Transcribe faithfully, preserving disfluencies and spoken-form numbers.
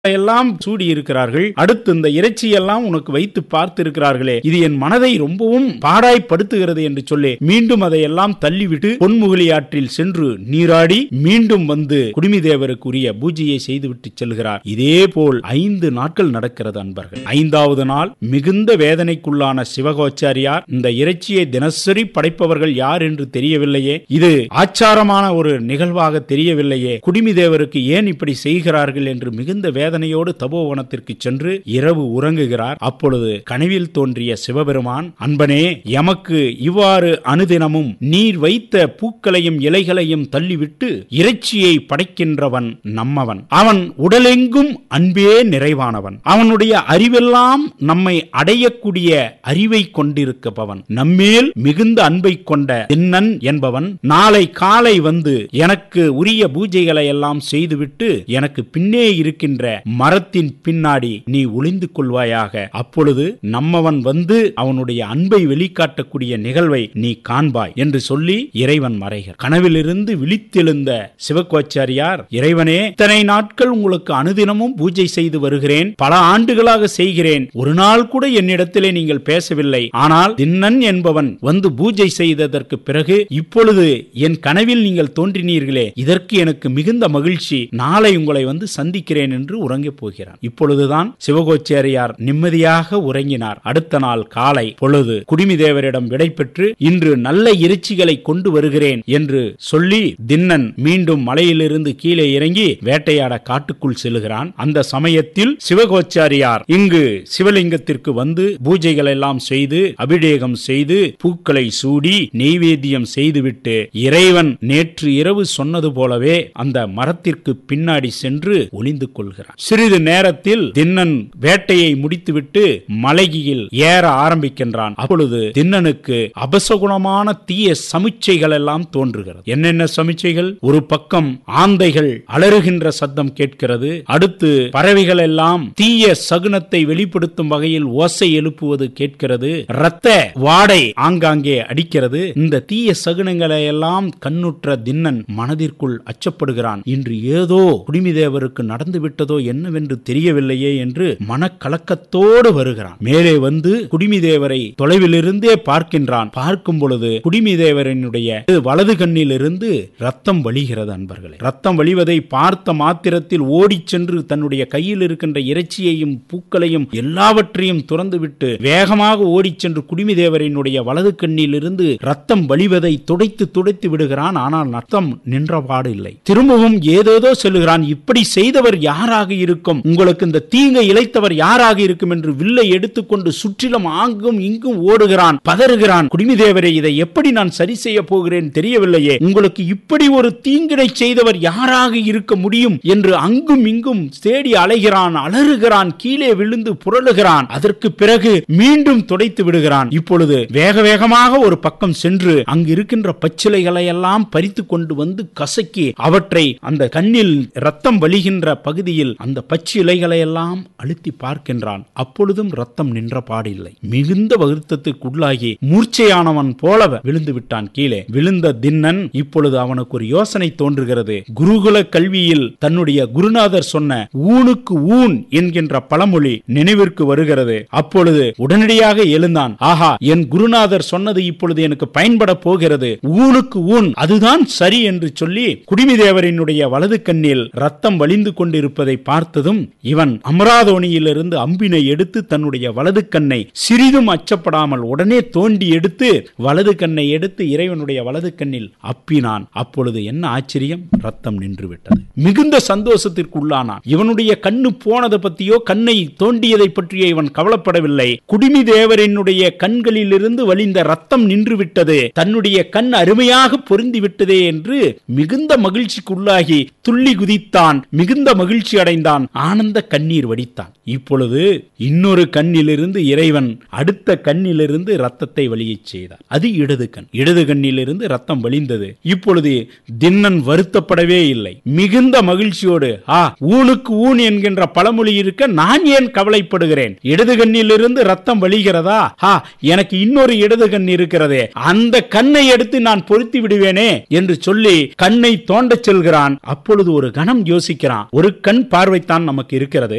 எல்லாம் சூடி இருக்கிறார்கள். அடுத்து இந்த இறைச்சியெல்லாம் உனக்கு வைத்து பார்த்து இருக்கிறார்களே, இது என் மனதை ரொம்பவும் பாடாய்படுத்துகிறது என்று சொல்லி மீண்டும் அதையெல்லாம் தள்ளிவிட்டு பொன்முகலி ஆற்றில் சென்று நீராடி மீண்டும் வந்து குடுமிதேவருக்குரிய பூஜையை செய்துவிட்டு செல்கிறார். இதே போல் ஐந்து நாட்கள் நடக்கிறது அன்பர்கள். ஐந்தாவது நாள் மிகுந்த வேதனைக்குள்ளான சிவகோச்சாரியார், இந்த இறைச்சியை தினசரி படைப்பவர்கள் யார் என்று தெரியவில்லையே, இது ஆச்சாரமான ஒரு நிகழ்வாக தெரியவில்லையே, குடுமிதேவருக்கு ஏன் இப்படி செய்கிறார்கள் என்று மிகுந்த வேதனையோடு தபோவனத்திற்கு சென்று இரவு உறங்குகிறார். அப்பொழுது கனவில் தோன்றிய சிவபெருமான், அன்பனே, எமக்கு இவ்வாறு அனுதினமும் நீர் வைத்த பூக்களையும் இலைகளையும் தள்ளிவிட்டு இறைச்சியை படைக்கின்றவன் நம்மவன். அவன் உடலெங்கும் அன்பே நிறைவானவன். அவனுடைய அறிவெல்லாம் நம்மை அடையக்கூடிய அறிவை கொண்டிருப்பவன். நம்மேல் மிகுந்த அன்பை கொண்ட திண்ணன் என்பவன் நாளை காலை வந்து எனக்கு உரிய பூஜைகளை எல்லாம் செய்துவிட்டு எனக்கு பின்னே இருக்கின்ற மரத்தின் பின்னாடி நீ ஒளிந்து கொள்வாயாக. அப்பொழுது நம்மவன் வந்து அவனுடைய அன்பை வெளிக்காட்டக்கூடிய நிகழ்வை நீ காண்பாய் என்று சொல்லி இறைவன் மறைகிறார். கனவிலிருந்து விழித்தெழுந்த சிவகோச்சாரியார், இறைவனே, இத்தனை நாட்கள் உங்களுக்கு அனுதினமும் பூஜை செய்து வருகிறேன், பல ஆண்டுகளாக செய்கிறேன், ஒரு நாள் கூட என்னிடத்திலே நீங்கள் பேசவில்லை. ஆனால் திண்ணன் என்பவன் வந்து பூஜை செய்ததற்கு பிறகு இப்பொழுது என் கனவில் நீங்கள் தோன்றினீர்களே, இதற்கு எனக்கு மிகுந்த மகிழ்ச்சி, நாளை உங்களை வந்து சந்திக்கிறேன் என்று உறங்கி போகிறார். இப்பொழுதுதான் சிவகோச்சாரியார் நிம்மதியாக உறங்கினார். அடுத்த நாள் காலை பொழுது குடுமிதேவரிடம் விடை பெற்று இன்று நல்ல இறைச்சிகளை கொண்டு வருகிறேன் என்று சொல்லி திண்ணன் மீண்டும் மலையிலிருந்து கீழே இறங்கி வேட்டையாட காட்டுக்குள் செல்கிறான். அந்த சமயத்தில் சிவகோச்சாரியார் இங்கு சிவலிங்கத்திற்கு வந்து பூஜைகள் எல்லாம் செய்து அபிஷேகம் செய்து பூக்களை சூடி நெய்வேத்தியம் செய்துவிட்டு இறைவன் நேற்று இரவு சொன்னது போலவே அந்த மரத்திற்கு பின்னாடி சென்று ஒளிந்து கொள்கிறார். சிறிது நேரத்தில் திண்ணன் வேட்டையை முடித்துவிட்டு மலையில் ஏற ஆரம்பிக்கின்றான். அப்பொழுது திண்ணனுக்கு அபசகுணமான தீய சமிச்சைகள் எல்லாம் தோன்றுகிறது. என்னென்ன சமிச்சைகள்? ஒரு பக்கம் ஆந்தைகள் அலறுகின்ற சத்தம் கேட்கிறது. அடுத்து பறவைகள் எல்லாம் தீய சகுனத்தை வெளிப்படுத்தும் வகையில் ஓசை எழுப்புவது கேட்கிறது. இரத்த வாடை ஆங்காங்கே அடிக்கிறது. இந்த தீய சகுனங்களை எல்லாம் கண்ணுற்ற திண்ணன் மனதிற்குள் அச்சப்படுகிறான். இன்று ஏதோ குடுமிதேவருக்கு நடந்து விட்டதோ என்னவென்று தெரியவில்லையே என்று மனக்கலக்கத்தோடு வருகிறான். மேலே வந்து குடுமிதேவரை தொலைவிலிருந்தே பார்க்கின்றான். பார்க்கும் பொழுது குடுமிதேவரினுடைய வலது கண்ணில் இருந்து ரத்தம் வழிகிறது. அன்பர்களே, ரத்தம் வழிவதை பார்த்த மாத்திரத்தில் ஓடி சென்று தன்னுடைய கையில் இருக்கின்ற இறைச்சியையும் பூக்களையும் எல்லாவற்றையும் துறந்துவிட்டு வேகமாக ஓடி சென்று குடுமிதேவரினுடைய வலது கண்ணில் இருந்து ரத்தம் வழிவதை துடைத்து துடைத்து விடுகிறான். ஆனால் ரத்தம் நின்றபாடு இல்லை. திரும்பவும் ஏதேதோ சொல்லுகிறான். இப்படி செய்தவர் யாராக இருக்கும், உங்களுக்கு இந்த தீங்கை இழைத்தவர் யாராக இருக்கும் என்று வில்லை எடுத்துக்கொண்டு சுற்றிலும் ஆங்கும் இங்கும் ஓடுகிறான், பதறுகிறான். குடுமிதேவரே, இதை எப்படி நான் சரி செய்ய போகிறேன் தெரியவில்லையே, உங்களுக்கு இப்படி ஒரு தீங்கினை செய்தவர் யாராக இருக்க முடியும் என்று அங்கும் இங்கும் தேடி அலைகிறான், அலறுகிறான், கீழே விழுந்து புரளுகிறான். அதற்கு பிறகு மீண்டும் துடைத்து விடுகிறான். இப்பொழுது வேக வேகமாக ஒரு பக்கம் சென்று அங்கு இருக்கின்ற பச்சிலைகளை எல்லாம் பறித்து கொண்டு வந்து கசக்கி அவற்றை அந்த கண்ணில் ரத்தம் வழிகின்ற பகுதியில் அந்த பச்சை இலைகளை எல்லாம் அழுத்தி பார்க்கின்றான். அப்பொழுதும் ரத்தம் நின்ற பாடில்லை. மிகுந்த வருத்தத்திற்குள்ளாகி மூர்ச்சையானவன் போல விழுந்து விட்டான் கீழே. விழுந்த திண்ணன் இப்பொழுது அவனுக்கு ஒரு யோசனை தோன்றுகிறது. குருகுல கல்வியில் தன்னுடைய குருநாதர் சொன்ன ஊனுக்கு ஊன் என்கின்ற பழமொழி நினைவிற்கு வருகிறது. அப்பொழுது உடனடியாக எழுந்தான். ஆஹா, என் குருநாதர் சொன்னது இப்பொழுது எனக்கு பயன்பட போகிறது. ஊனுக்கு ஊன், அதுதான் சரி என்று சொல்லி குடுமிதேவரினுடைய வலது கண்ணில் ரத்தம் வழிந்து கொண்டிருப்பதை பார்த்ததும் இவன் அமராதோணியிலிருந்து அம்பினை எடுத்து தன்னுடைய வலது கண்ணை சிறிதும் அச்சப்படாமல் உடனே தோண்டி எடுத்து வலது கண்ணை எடுத்து இறைவனுடைய வலது கண்ணில் அப்பினான். அப்பொழுது என்ன ஆச்சரியம், ரத்தம் நின்று விட்டது. மிகுந்த சந்தோஷத்திற்கு உள்ளானான். இவனுடைய கண்ணு போனதை பற்றியோ கண்ணை தோண்டியதை பற்றியோ இவன் கவலைப்படவில்லை. குடுமிதேவரினுடைய கண்களில் இருந்து வழிந்த ரத்தம் நின்று விட்டது, தன்னுடைய கண் அருமையாக பொருந்தி விட்டதே என்று மிகுந்த மகிழ்ச்சிக்குள்ளாகி துள்ளி குதித்தான். மிகுந்த மகிழ்ச்சி அடைந்தான். ஆனந்த கண்ணீர் வடித்தான். இப்பொழுது இன்னொரு கண்ணிலிருந்து இறைவன் அடுத்த கண்ணிலிருந்து ரத்தத்தை வழியச் செய்தார். அது இடது கண். இடது கண்ணிலிருந்து ரத்தம் வழிந்தது. இப்பொழுது திண்ணன் வருத்தப்படவே இல்லை. மிகுந்த மகிழ்ச்சியோடு, ஆ, ஊனுக்கு ஊன் என்கின்ற பழமொழி இருக்க நான் ஏன் கவலைப்படுகிறேன், இடது கண்ணிலிருந்து ரத்தம் வழிகிறதா, ஆ, எனக்கு இன்னொரு இடது கண் இருக்கிறதே, அந்த கண்ணை எடுத்து நான் பொருத்தி விடுவேனே என்று சொல்லி கண்ணை தோண்ட செல்கிறான். அப்பொழுது ஒரு கணம் யோசிக்கிறான். ஒரு கண் பார்வைத்தான் நமக்கு இருக்கிறது,